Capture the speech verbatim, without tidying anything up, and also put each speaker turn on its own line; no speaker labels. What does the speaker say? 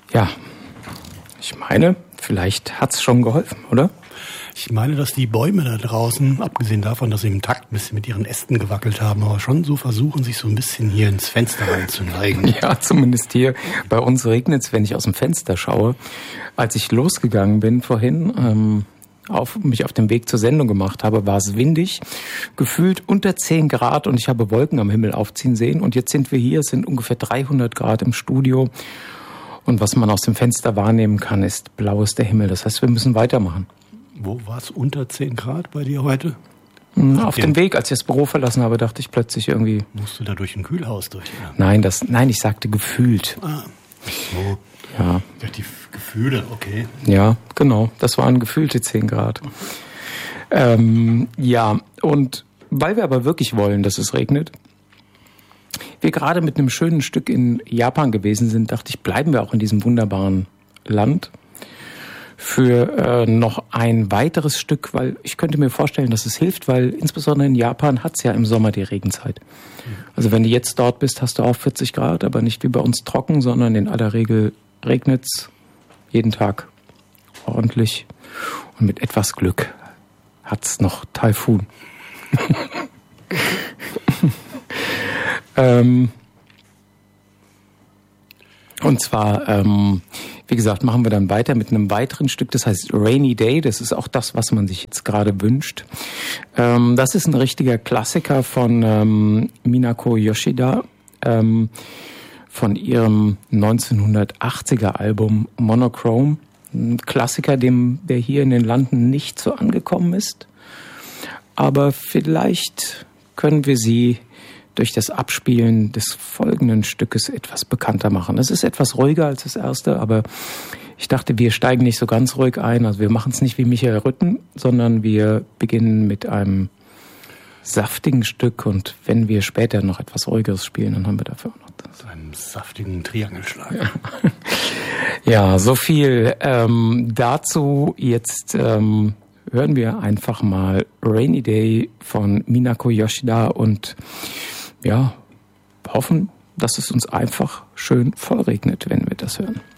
Ja, ich meine, vielleicht hat's schon geholfen, oder?
Ich meine, dass die Bäume da draußen, abgesehen davon, dass sie im Takt ein bisschen mit ihren Ästen gewackelt haben, aber schon so versuchen, sich so ein bisschen hier ins Fenster reinzuneigen.
Ja, zumindest hier. Bei uns regnet's, wenn ich aus dem Fenster schaue. Als ich losgegangen bin vorhin, ähm, auf, mich auf den Weg zur Sendung gemacht habe, war es windig, gefühlt unter zehn Grad und ich habe Wolken am Himmel aufziehen sehen. Und jetzt sind wir hier, es sind ungefähr dreihundert Grad im Studio. Und was man aus dem Fenster wahrnehmen kann, ist blau ist der Himmel. Das heißt, wir müssen weitermachen.
Wo war es unter zehn Grad bei dir heute?
Auf dem Weg, als ich das Büro verlassen habe, dachte ich plötzlich irgendwie...
Musst du da durch ein Kühlhaus durch? Ja.
Nein, das, nein, ich sagte gefühlt.
Ah, so.
Ja.
Die Gefühle, okay.
Ja, genau. Das waren gefühlte zehn Grad. Ähm, ja, und weil wir aber wirklich wollen, dass es regnet, wir gerade mit einem schönen Stück in Japan gewesen sind, dachte ich, bleiben wir auch in diesem wunderbaren Land für äh, noch ein weiteres Stück, weil ich könnte mir vorstellen, dass es hilft, weil insbesondere in Japan hat es ja im Sommer die Regenzeit. Also wenn du jetzt dort bist, hast du auch vierzig Grad, aber nicht wie bei uns trocken, sondern in aller Regel regnet's jeden Tag ordentlich. Und mit etwas Glück hat's noch Taifun. ähm, und zwar... Ähm, Wie gesagt, machen wir dann weiter mit einem weiteren Stück, das heißt Rainy Day. Das ist auch das, was man sich jetzt gerade wünscht. Ähm, das ist ein richtiger Klassiker von ähm, Minako Yoshida, ähm, von ihrem neunzehnhundertachtziger Album Monochrome. Ein Klassiker, dem der hier in den Landen nicht so angekommen ist. Aber vielleicht können wir sie durch das Abspielen des folgenden Stückes etwas bekannter machen. Es ist etwas ruhiger als das erste, aber ich dachte, wir steigen nicht so ganz ruhig ein. Also wir machen es nicht wie Michael Rütten, sondern wir beginnen mit einem saftigen Stück und wenn wir später noch etwas Ruhigeres spielen, dann haben wir dafür auch noch das.
Einem saftigen Triangelschlag.
Ja, ja so viel ähm, dazu. Jetzt ähm, hören wir einfach mal Rainy Day von Minako Yoshida und ja, hoffen, dass es uns einfach schön voll regnet, wenn wir das hören.